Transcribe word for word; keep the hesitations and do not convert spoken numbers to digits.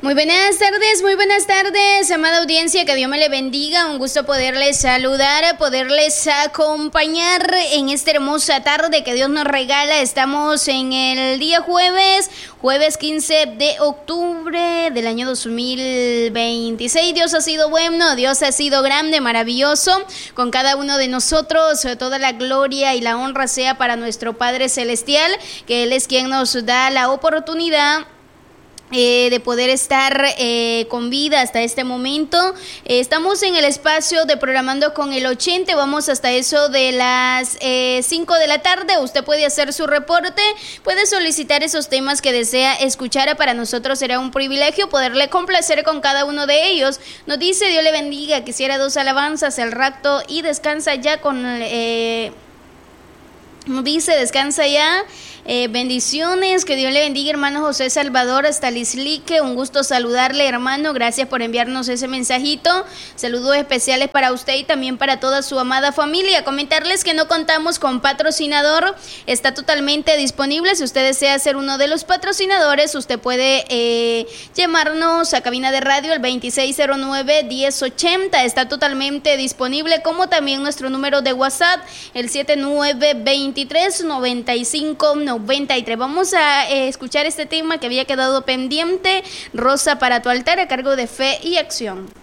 Muy buenas tardes, muy buenas tardes, amada audiencia, que Dios me le bendiga, un gusto poderles saludar, poderles acompañar en esta hermosa tarde que Dios nos regala. Estamos en el día jueves, jueves quince de octubre del año dos mil veintiséis. Dios ha sido bueno, Dios ha sido grande, maravilloso con cada uno de nosotros. Toda la gloria y la honra sea para nuestro Padre Celestial, que Él es quien nos da la oportunidad Eh, de poder estar eh, con vida hasta este momento. Eh, estamos en el espacio de Programando con el ochenta, vamos hasta eso de las eh, cinco de la tarde. Usted puede hacer su reporte, puede solicitar esos temas que desea escuchar. Para nosotros será un privilegio poderle complacer con cada uno de ellos. Nos dice: Dios le bendiga, quisiera dos alabanzas, el rapto y descansa ya con... Eh, nos dice, descansa ya. Eh, bendiciones, que Dios le bendiga, hermano José Salvador hasta Lislique, un gusto saludarle, hermano, gracias por enviarnos ese mensajito. Saludos especiales para usted y también para toda su amada familia. Comentarles que no contamos con patrocinador, está totalmente disponible. Si usted desea ser uno de los patrocinadores, usted puede eh, llamarnos a cabina de radio el veintiséis cero nueve, diez ochenta, está totalmente disponible, como también nuestro número de WhatsApp, el siete nueve veintitrés, noventa y cinco noventa y tres. Vamos a eh, escuchar este tema que había quedado pendiente, Rosa para tu altar, a cargo de Fe y Acción.